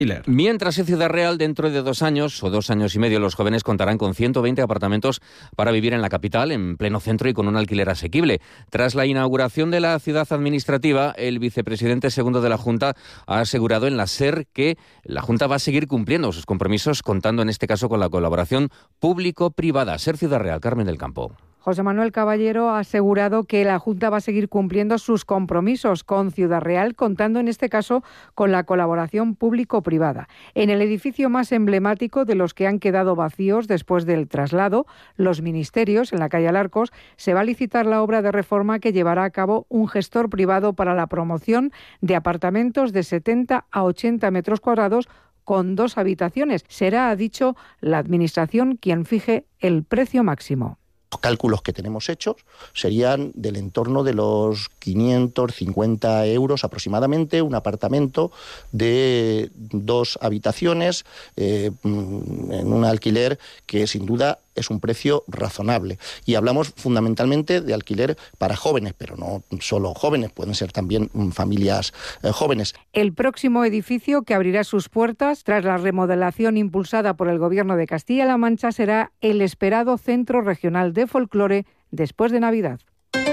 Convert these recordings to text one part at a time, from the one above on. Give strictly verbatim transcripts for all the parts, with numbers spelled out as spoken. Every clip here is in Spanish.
Mientras en Ciudad Real, dentro de dos años o dos años y medio, los jóvenes contarán con ciento veinte apartamentos para vivir en la capital, en pleno centro y con un alquiler asequible. Tras la inauguración de la ciudad administrativa, el vicepresidente segundo de la Junta ha asegurado en la SER que la Junta va a seguir cumpliendo sus compromisos, contando en este caso con la colaboración público-privada. SER Ciudad Real, Carmen del Campo. José Manuel Caballero ha asegurado que la Junta va a seguir cumpliendo sus compromisos con Ciudad Real, contando en este caso con la colaboración público-privada. En el edificio más emblemático de los que han quedado vacíos después del traslado, los ministerios, en la calle Alarcos, se va a licitar la obra de reforma que llevará a cabo un gestor privado para la promoción de apartamentos de setenta a ochenta metros cuadrados con dos habitaciones. Será, ha dicho, la Administración quien fije el precio máximo. Los cálculos que tenemos hechos serían del entorno de los quinientos cincuenta euros aproximadamente, un apartamento de dos habitaciones eh, en un alquiler que sin duda es un precio razonable. Y hablamos fundamentalmente de alquiler para jóvenes, pero no solo jóvenes, pueden ser también familias eh, jóvenes. El próximo edificio que abrirá sus puertas tras la remodelación impulsada por el Gobierno de Castilla-La Mancha será el esperado Centro Regional de Folclore después de Navidad.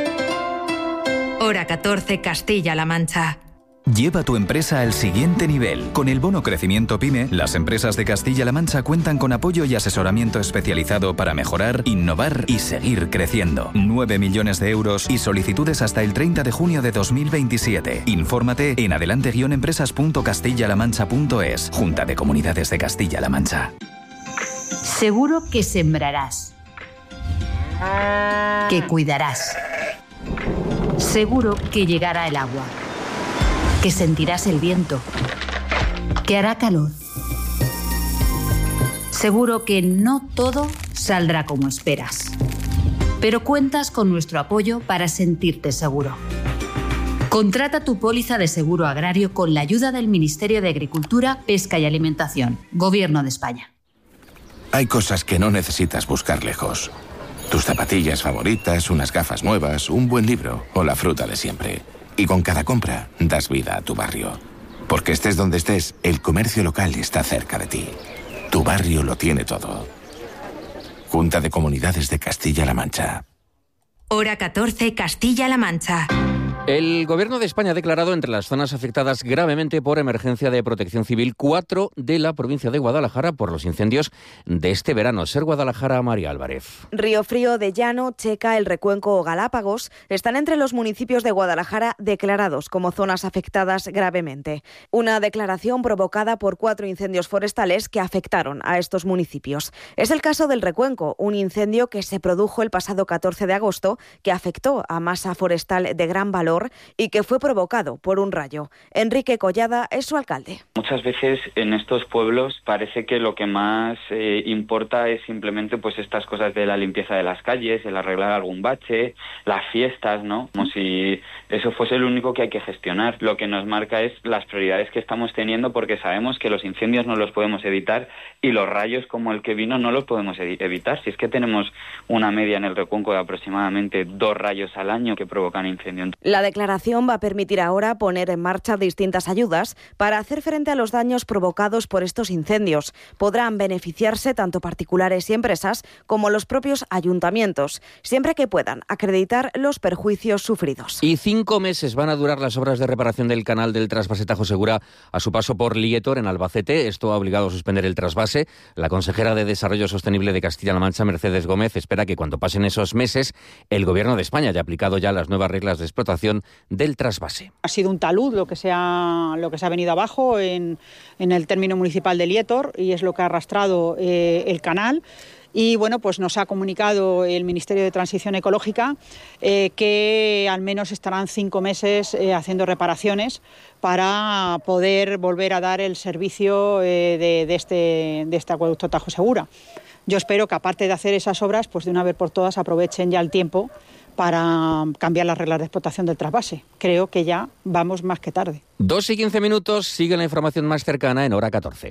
Hora catorce, Castilla-La Mancha. Lleva tu empresa al siguiente nivel. Con el bono Crecimiento PYME, las empresas de Castilla-La Mancha cuentan con apoyo y asesoramiento especializado para mejorar, innovar y seguir creciendo. nueve millones de euros y solicitudes hasta el treinta de junio de dos mil veintisiete. Infórmate en adelante guion empresas punto castilla la mancha punto es. Junta de Comunidades de Castilla-La Mancha. Seguro que sembrarás. Que cuidarás. Seguro que llegará el agua. Que sentirás el viento, que hará calor. Seguro que no todo saldrá como esperas, pero cuentas con nuestro apoyo para sentirte seguro. Contrata tu póliza de seguro agrario con la ayuda del Ministerio de Agricultura, Pesca y Alimentación, Gobierno de España. Hay cosas que no necesitas buscar lejos. Tus zapatillas favoritas, unas gafas nuevas, un buen libro o la fruta de siempre. Y con cada compra, das vida a tu barrio. Porque estés donde estés, el comercio local está cerca de ti. Tu barrio lo tiene todo. Junta de Comunidades de Castilla-La Mancha. Hora catorce, Castilla-La Mancha. El Gobierno de España ha declarado entre las zonas afectadas gravemente por emergencia de protección civil cuatro de la provincia de Guadalajara por los incendios de este verano. SER Guadalajara, María Álvarez. Río Frío, de Llano, Checa, El Recuenco o Galápagos están entre los municipios de Guadalajara declarados como zonas afectadas gravemente. Una declaración provocada por cuatro incendios forestales que afectaron a estos municipios. Es el caso del Recuenco, un incendio que se produjo el pasado catorce de agosto que afectó a masa forestal de gran valor y que fue provocado por un rayo. Enrique Collada es su alcalde. Muchas veces en estos pueblos parece que lo que más eh, importa es simplemente pues estas cosas de la limpieza de las calles, el arreglar algún bache, las fiestas, ¿no? Como si eso fuese lo único que hay que gestionar. Lo que nos marca es las prioridades que estamos teniendo, porque sabemos que los incendios no los podemos evitar y los rayos como el que vino no los podemos evitar. Si es que tenemos una media en el Recuenco de aproximadamente dos rayos al año que provocan incendios. La declaración va a permitir ahora poner en marcha distintas ayudas para hacer frente a los daños provocados por estos incendios. Podrán beneficiarse tanto particulares y empresas como los propios ayuntamientos, siempre que puedan acreditar los perjuicios sufridos. Y cinco meses van a durar las obras de reparación del canal del trasvase Tajo Segura a su paso por Lietor, en Albacete. Esto ha obligado a suspender el trasvase. La consejera de Desarrollo Sostenible de Castilla-La Mancha, Mercedes Gómez, espera que cuando pasen esos meses el Gobierno de España haya aplicado ya las nuevas reglas de explotación del trasvase. Ha sido un talud lo que se ha, lo que se ha venido abajo en, en el término municipal de Lietor, y es lo que ha arrastrado eh, el canal. Y bueno, pues nos ha comunicado el Ministerio de Transición Ecológica eh, que al menos estarán cinco meses eh, haciendo reparaciones para poder volver a dar el servicio eh, de, de, este, de este acueducto Tajo Segura. Yo espero que, aparte de hacer esas obras, pues de una vez por todas aprovechen ya el tiempo para cambiar las reglas de explotación del trasvase. Creo que ya vamos más que tarde. Dos y quince minutos, sigue la información más cercana en Hora catorce.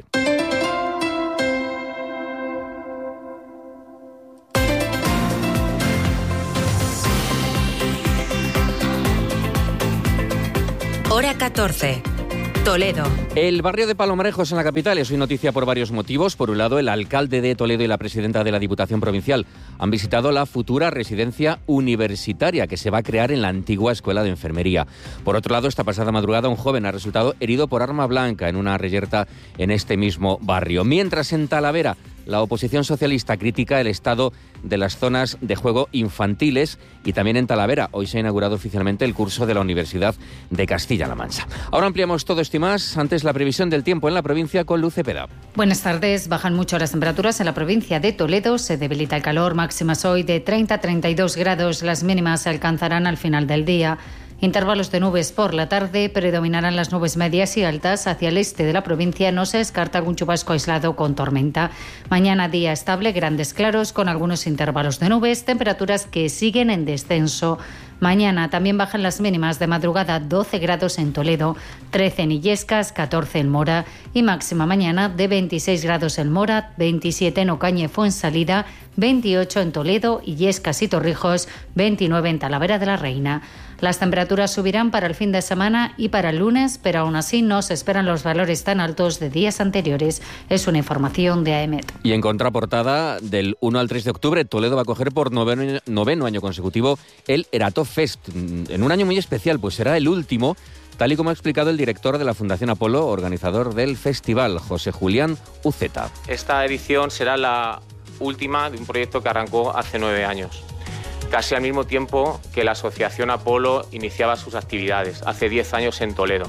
Hora catorce. Toledo. El barrio de Palomarejos en la capital es hoy noticia por varios motivos. Por un lado, el alcalde de Toledo y la presidenta de la Diputación Provincial han visitado la futura residencia universitaria que se va a crear en la antigua Escuela de Enfermería. Por otro lado, esta pasada madrugada un joven ha resultado herido por arma blanca en una reyerta en este mismo barrio. Mientras en Talavera, la oposición socialista critica el estado de las zonas de juego infantiles y también en Talavera. Hoy se ha inaugurado oficialmente el curso de la Universidad de Castilla-La Mancha. Ahora ampliamos todo esto y más. Antes, la previsión del tiempo en la provincia con Luz Cepeda. Buenas tardes. Bajan mucho las temperaturas en la provincia de Toledo. Se debilita el calor. Máximas hoy de treinta a treinta y dos grados. Las mínimas se alcanzarán al final del día. Intervalos de nubes por la tarde, predominarán las nubes medias y altas. Hacia el este de la provincia no se descarta algún chubasco aislado con tormenta. Mañana día estable, grandes claros con algunos intervalos de nubes, temperaturas que siguen en descenso. Mañana también bajan las mínimas de madrugada, doce grados en Toledo, trece en Illescas, catorce en Mora y máxima mañana de veintiséis grados en Mora, veintisiete en Ocaña y Fuensalida, veintiocho en Toledo, Illescas y Torrijos, veintinueve en Talavera de la Reina. Las temperaturas subirán para el fin de semana y para el lunes, pero aún así no se esperan los valores tan altos de días anteriores. Es una información de AEMET. Y en contraportada, del uno al tres de octubre, Toledo va a coger por noveno, noveno año consecutivo el Eratofest, en un año muy especial, pues será el último, tal y como ha explicado el director de la Fundación Apolo, organizador del festival, José Julián Uceta. Esta edición será la última de un proyecto que arrancó hace nueve años. Casi al mismo tiempo que la Asociación Apolo iniciaba sus actividades, hace diez años en Toledo.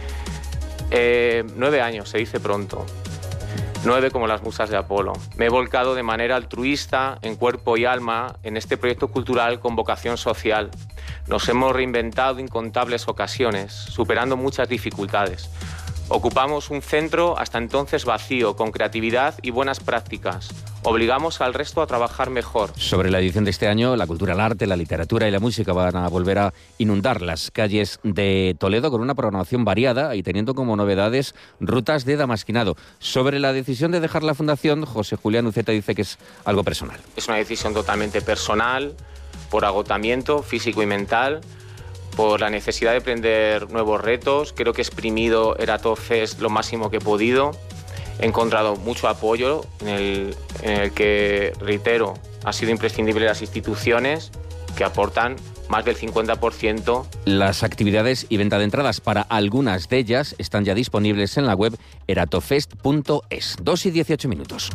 Eh, nueve años, se dice pronto. Nueve como las musas de Apolo. Me he volcado de manera altruista, en cuerpo y alma, en este proyecto cultural con vocación social. Nos hemos reinventado incontables ocasiones, superando muchas dificultades. Ocupamos un centro hasta entonces vacío, con creatividad y buenas prácticas. Obligamos al resto a trabajar mejor. Sobre la edición de este año, la cultura, el arte, la literatura y la música van a volver a inundar las calles de Toledo con una programación variada y teniendo como novedades rutas de damasquinado. Sobre la decisión de dejar la fundación, José Julián Uceta dice que es algo personal. Es una decisión totalmente personal, por agotamiento físico y mental, por la necesidad de emprender nuevos retos. Creo que he exprimido Eratofest lo máximo que he podido. He encontrado mucho apoyo en el, en el que, reitero, ha sido imprescindible las instituciones que aportan más del cincuenta por ciento. Las actividades y venta de entradas para algunas de ellas están ya disponibles en la web eratofest punto es. dos y dieciocho minutos.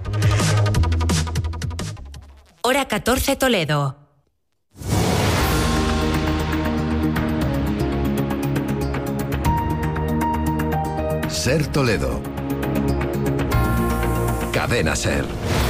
Hora catorce Toledo. Ser Toledo. Cadena Ser.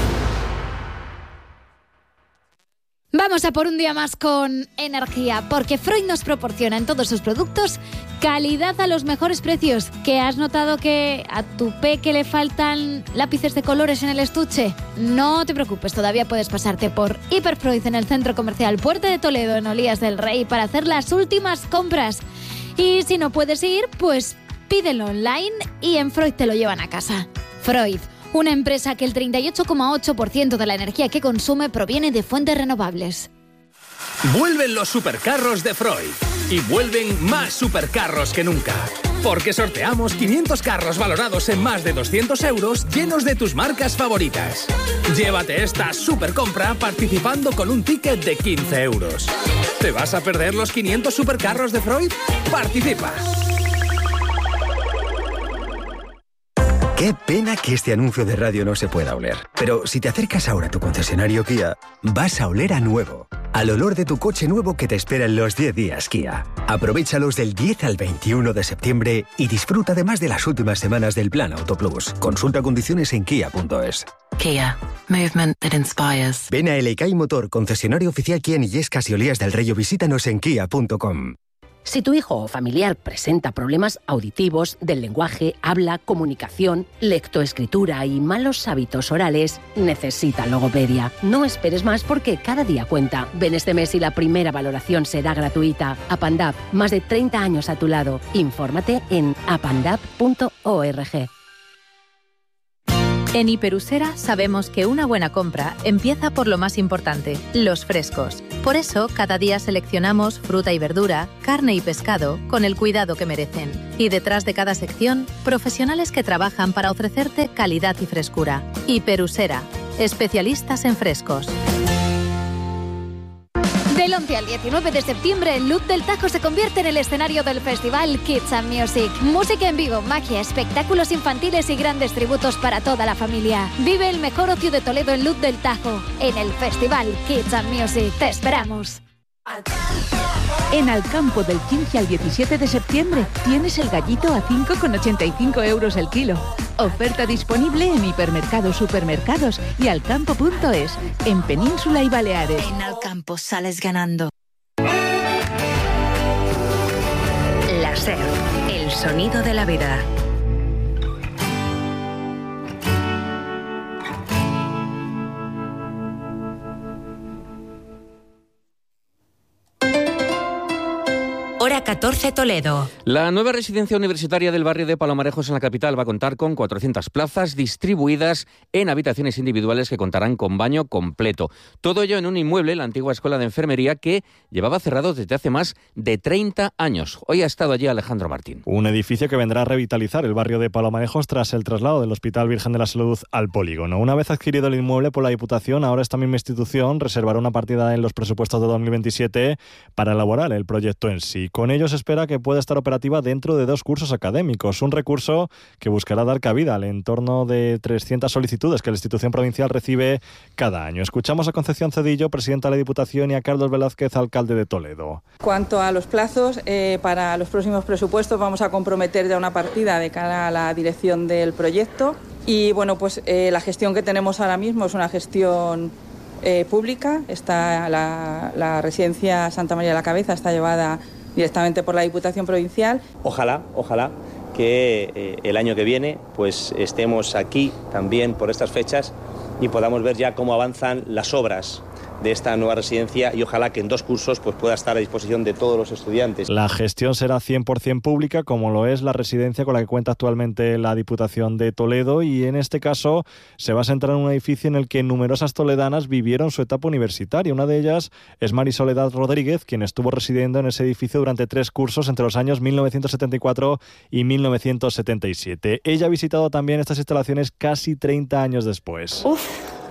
Vamos a por un día más con energía, porque Freud nos proporciona en todos sus productos calidad a los mejores precios. ¿Que has notado que a tu peque le faltan lápices de colores en el estuche? No te preocupes, todavía puedes pasarte por Hiperfreud en el Centro Comercial Puerta de Toledo, en Olías del Rey, para hacer las últimas compras. Y si no puedes ir, pues pídelo online y en Freud te lo llevan a casa. Freud, una empresa que el treinta y ocho coma ocho por ciento de la energía que consume proviene de fuentes renovables. Vuelven los supercarros de Freud y vuelven más supercarros que nunca. Porque sorteamos quinientos carros valorados en más de doscientos euros llenos de tus marcas favoritas. Llévate esta supercompra participando con un ticket de quince euros. ¿Te vas a perder los quinientos supercarros de Freud? Participa. Qué pena que este anuncio de radio no se pueda oler. Pero si te acercas ahora a tu concesionario Kia, vas a oler a nuevo. Al olor de tu coche nuevo que te espera en los diez días Kia. Aprovéchalos del diez al veintiuno de septiembre y disfruta además de las últimas semanas del Plan Auto Plus. Consulta condiciones en kia punto es. Kia. Movement that inspires. Ven a L K I Motor, concesionario oficial Kia en Illescas y Olías del Rey, o visítanos en kia punto com. Si tu hijo o familiar presenta problemas auditivos, del lenguaje, habla, comunicación, lectoescritura y malos hábitos orales, necesita logopedia. No esperes más porque cada día cuenta. Ven este mes y la primera valoración será gratuita. Apandap, más de treinta años a tu lado. Infórmate en apandap punto org. En Hiperusera sabemos que una buena compra empieza por lo más importante, los frescos. Por eso, cada día seleccionamos fruta y verdura, carne y pescado con el cuidado que merecen. Y detrás de cada sección, profesionales que trabajan para ofrecerte calidad y frescura. Hiperusera, especialistas en frescos. Del once al diecinueve de septiembre, el Loop del Tajo se convierte en el escenario del festival Kids and Music. Música en vivo, magia, espectáculos infantiles y grandes tributos para toda la familia. Vive el mejor ocio de Toledo en Loop del Tajo, en el festival Kids and Music. ¡Te esperamos! En Alcampo, del quince al diecisiete de septiembre, tienes el gallito a cinco con ochenta y cinco euros el kilo. Oferta disponible en hipermercados, supermercados y alcampo punto es, en Península y Baleares. En Alcampo sales ganando. La SER, el sonido de la vida. Hora catorce Toledo. La nueva residencia universitaria del barrio de Palomarejos en la capital va a contar con cuatrocientas plazas distribuidas en habitaciones individuales que contarán con baño completo. Todo ello en un inmueble, la antigua Escuela de Enfermería, que llevaba cerrado desde hace más de treinta años. Hoy ha estado allí Alejandro Martín. Un edificio que vendrá a revitalizar el barrio de Palomarejos tras el traslado del Hospital Virgen de la Salud al polígono. Una vez adquirido el inmueble por la Diputación, ahora esta misma institución reservará una partida en los presupuestos de dos mil veintisiete para elaborar el proyecto en sí. Con ello se espera que pueda estar operativa dentro de dos cursos académicos, un recurso que buscará dar cabida al entorno de trescientas solicitudes que la institución provincial recibe cada año. Escuchamos a Concepción Cedillo, presidenta de la Diputación, y a Carlos Velázquez, alcalde de Toledo. Cuanto a los plazos, eh, para los próximos presupuestos vamos a comprometer ya una partida de cara a la dirección del proyecto y bueno, pues eh, la gestión que tenemos ahora mismo es una gestión eh, pública. Está la, la residencia Santa María de la Cabeza está llevada directamente por la Diputación Provincial. Ojalá, ojalá que eh, el año que viene pues estemos aquí también por estas fechas y podamos ver ya cómo avanzan las obras de esta nueva residencia y ojalá que en dos cursos pues pueda estar a disposición de todos los estudiantes. La gestión será cien por ciento pública, como lo es la residencia con la que cuenta actualmente la Diputación de Toledo, y en este caso se va a centrar en un edificio en el que numerosas toledanas vivieron su etapa universitaria. Una de ellas es Marisoledad Rodríguez, quien estuvo residiendo en ese edificio durante tres cursos entre los años mil novecientos setenta y cuatro y mil novecientos setenta y siete. Ella ha visitado también estas instalaciones casi treinta años después. Uf.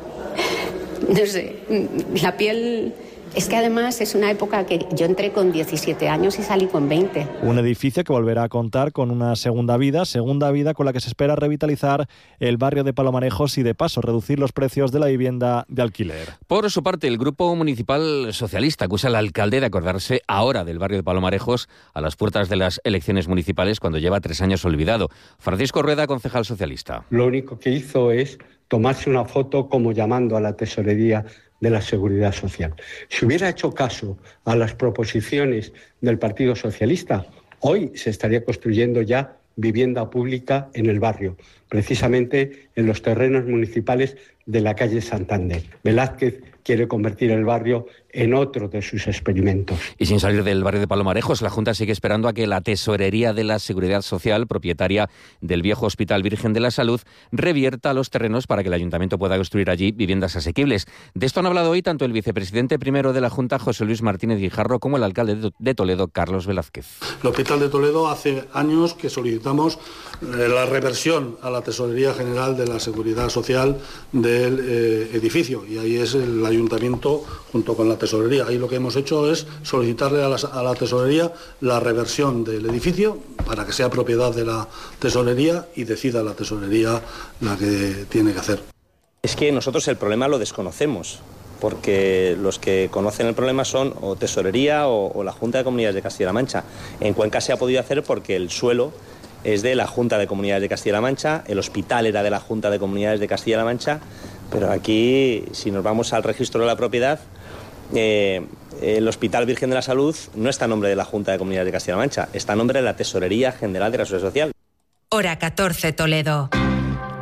No sé, la piel... Es que además es una época que yo entré con diecisiete años y salí con veinte. Un edificio que volverá a contar con una segunda vida, segunda vida con la que se espera revitalizar el barrio de Palomarejos y de paso reducir los precios de la vivienda de alquiler. Por su parte, el Grupo Municipal Socialista acusa al alcalde de acordarse ahora del barrio de Palomarejos a las puertas de las elecciones municipales cuando lleva tres años olvidado. Francisco Rueda, concejal socialista. Lo único que hizo es tomarse una foto como llamando a la tesorería de la Seguridad Social. Si hubiera hecho caso a las proposiciones del Partido Socialista, hoy se estaría construyendo ya vivienda pública en el barrio, precisamente en los terrenos municipales de la calle Santander. Velázquez quiere convertir el barrio en otro de sus experimentos. Y sin salir del barrio de Palomarejos, la Junta sigue esperando a que la Tesorería de la Seguridad Social, propietaria del viejo Hospital Virgen de la Salud, revierta los terrenos para que el Ayuntamiento pueda construir allí viviendas asequibles. De esto han hablado hoy tanto el vicepresidente primero de la Junta, José Luis Martínez Guijarro, como el alcalde de Toledo, Carlos Velázquez. El Hospital de Toledo hace años que solicitamos eh, la reversión a la Tesorería General de la Seguridad Social del eh, edificio, y ahí es el Ayuntamiento junto con la Tesorería. Ahí lo que hemos hecho es solicitarle a la, a la Tesorería la reversión del edificio para que sea propiedad de la Tesorería y decida la Tesorería la que tiene que hacer. Es que nosotros el problema lo desconocemos, porque los que conocen el problema son o Tesorería o, o la Junta de Comunidades de Castilla-La Mancha. En Cuenca se ha podido hacer porque el suelo es de la Junta de Comunidades de Castilla-La Mancha, el hospital era de la Junta de Comunidades de Castilla-La Mancha, pero aquí, si nos vamos al registro de la propiedad, eh, el Hospital Virgen de la Salud no está a nombre de la Junta de Comunidades de Castilla-La Mancha, está a nombre de la Tesorería General de la Seguridad Social. Hora catorce Toledo.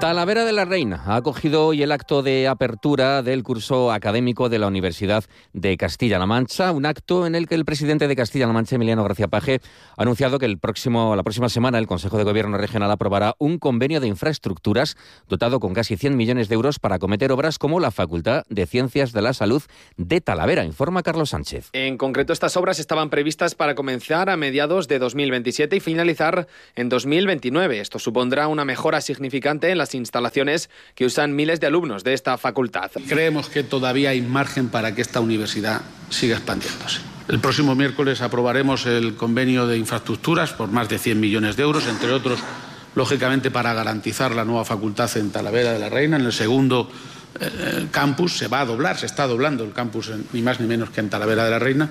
Talavera de la Reina ha acogido hoy el acto de apertura del curso académico de la Universidad de Castilla-La Mancha, un acto en el que el presidente de Castilla-La Mancha, Emiliano García Paje, ha anunciado que el próximo, la próxima semana el Consejo de Gobierno Regional aprobará un convenio de infraestructuras dotado con casi cien millones de euros para acometer obras como la Facultad de Ciencias de la Salud de Talavera, informa Carlos Sánchez. En concreto, estas obras estaban previstas para comenzar a mediados de dos mil veintisiete y finalizar en dos mil veintinueve. Esto supondrá una mejora significante en las instalaciones que usan miles de alumnos de esta facultad. Creemos que todavía hay margen para que esta universidad siga expandiéndose. El próximo miércoles aprobaremos el convenio de infraestructuras por más de cien millones de euros, entre otros, lógicamente, para garantizar la nueva facultad en Talavera de la Reina. En el segundo eh, campus se va a doblar, se está doblando el campus en, ni más ni menos que en Talavera de la Reina.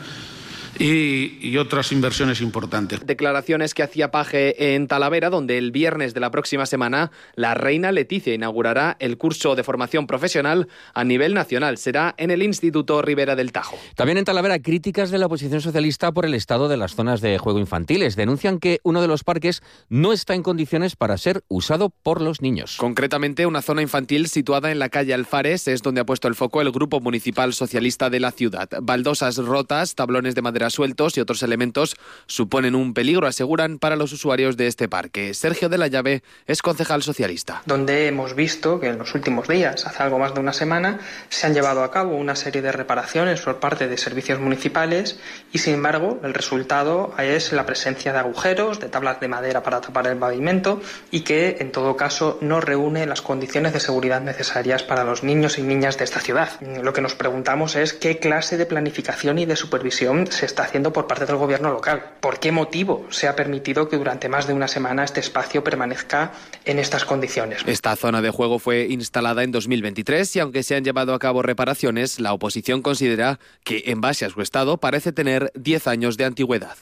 Y, y otras inversiones importantes. Declaraciones que hacía Paje en Talavera, donde el viernes de la próxima semana la reina Leticia inaugurará el curso de formación profesional a nivel nacional. Será en el Instituto Ribera del Tajo. También en Talavera, críticas de la oposición socialista por el estado de las zonas de juego infantiles. Denuncian que uno de los parques no está en condiciones para ser usado por los niños. Concretamente, una zona infantil situada en la calle Alfares es donde ha puesto el foco el Grupo Municipal Socialista de la ciudad. Baldosas rotas, tablones de madera sueltos y otros elementos suponen un peligro, aseguran, para los usuarios de este parque. Sergio de la Llave es concejal socialista. Donde hemos visto que en los últimos días, hace algo más de una semana, se han llevado a cabo una serie de reparaciones por parte de servicios municipales y, sin embargo, el resultado es la presencia de agujeros, de tablas de madera para tapar el pavimento y que, en todo caso, no reúne las condiciones de seguridad necesarias para los niños y niñas de esta ciudad. Lo que nos preguntamos es qué clase de planificación y de supervisión se está haciendo por parte del gobierno local. ¿Por qué motivo se ha permitido que durante más de una semana este espacio permanezca en estas condiciones? Esta zona de juego fue instalada en dos mil veintitrés y aunque se han llevado a cabo reparaciones, la oposición considera que, en base a su estado, parece tener diez años de antigüedad.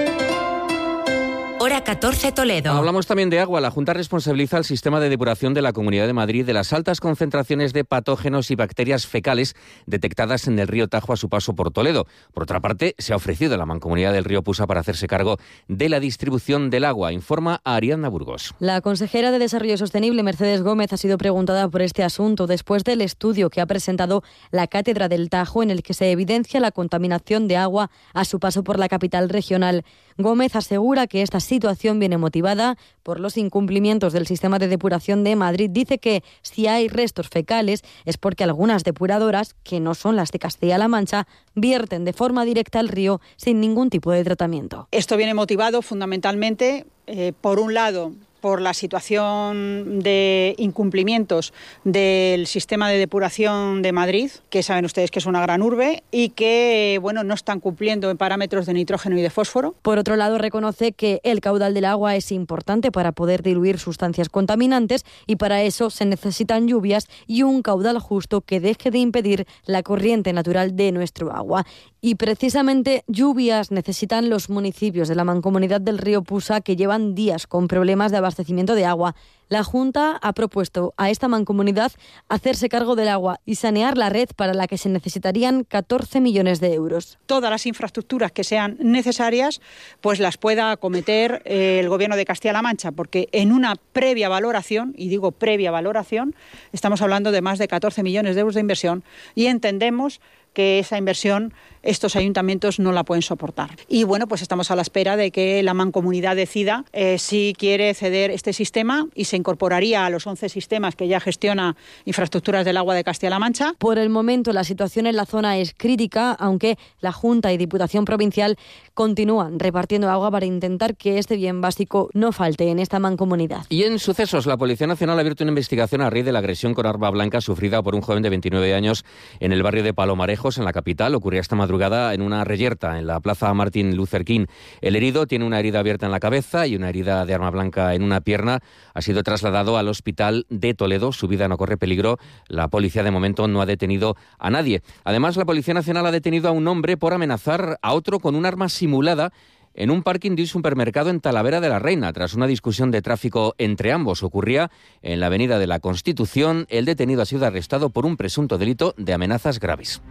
Hora catorce Toledo. Hablamos también de agua. La Junta responsabiliza al sistema de depuración de la Comunidad de Madrid de las altas concentraciones de patógenos y bacterias fecales detectadas en el río Tajo a su paso por Toledo. Por otra parte, se ha ofrecido a la Mancomunidad del Río Pusa para hacerse cargo de la distribución del agua, informa a Ariadna Burgos. La consejera de Desarrollo Sostenible, Mercedes Gómez, ha sido preguntada por este asunto después del estudio que ha presentado la Cátedra del Tajo, en el que se evidencia la contaminación de agua a su paso por la capital regional. Gómez asegura que esta situación viene motivada por los incumplimientos del sistema de depuración de Madrid. Dice que si hay restos fecales es porque algunas depuradoras, que no son las de Castilla-La Mancha, vierten de forma directa al río sin ningún tipo de tratamiento. Esto viene motivado fundamentalmente, eh, por un lado, por la situación de incumplimientos del sistema de depuración de Madrid, que saben ustedes que es una gran urbe y que, bueno, no están cumpliendo en parámetros de nitrógeno y de fósforo. Por otro lado, reconoce que el caudal del agua es importante para poder diluir sustancias contaminantes y para eso se necesitan lluvias y un caudal justo que deje de impedir la corriente natural de nuestro agua. Y precisamente lluvias necesitan los municipios de la Mancomunidad del Río Pusa, que llevan días con problemas de abastecimiento de agua. La Junta ha propuesto a esta mancomunidad hacerse cargo del agua y sanear la red, para la que se necesitarían catorce millones de euros. Todas las infraestructuras que sean necesarias, pues las pueda acometer el Gobierno de Castilla-La Mancha, porque en una previa valoración, y digo previa valoración, estamos hablando de más de catorce millones de euros de inversión y entendemos que esa inversión estos ayuntamientos no la pueden soportar. Y bueno, pues estamos a la espera de que la Mancomunidad decida eh, si quiere ceder este sistema y se incorporaría a los once sistemas que ya gestiona Infraestructuras del Agua de Castilla-La Mancha. Por el momento la situación en la zona es crítica, aunque la Junta y Diputación Provincial continúan repartiendo agua para intentar que este bien básico no falte en esta mancomunidad. Y en sucesos, la Policía Nacional ha abierto una investigación a raíz de la agresión con arma blanca sufrida por un joven de veintinueve años en el barrio de Palomarejos, en la capital. Ocurría esta madrugada en una reyerta en la plaza Martin Luther King. El herido tiene una herida abierta en la cabeza y una herida de arma blanca en una pierna. Ha sido trasladado al hospital de Toledo. Su vida no corre peligro. La policía de momento no ha detenido a nadie. Además, la Policía Nacional ha detenido a un hombre por amenazar a otro con un arma simulada en un parking de un supermercado en Talavera de la Reina. Tras una discusión de tráfico entre ambos, ocurría en la avenida de la Constitución. El detenido ha sido arrestado por un presunto delito de amenazas graves.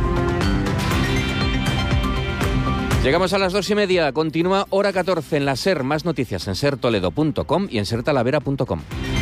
Llegamos a las dos y media. Continúa Hora catorce en la SER. Más noticias en ser toledo punto com y en ser talavera punto com.